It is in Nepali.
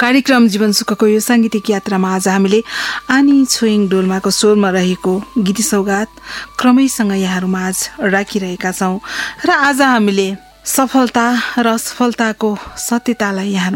कार्यक्रम जीवन सुखको यो सांगीतिक यात्रामा आज हामीले आनी छोइङ डोल्माको स्वरमा रहेको गीती सौगात क्रमैसँग यहाँहरूमाझ राखिरहेका छौं र आज हामीले सफलता र असफलताको सत्यतालाई यहाँ